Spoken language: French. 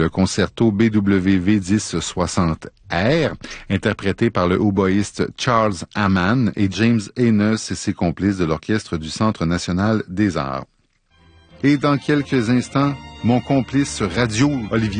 le concerto BWV 1060R, interprété par le hautboïste Charles Hamann et James Haynes et ses complices de l'Orchestre du Centre national des arts. Et dans quelques instants, mon complice radio, Olivier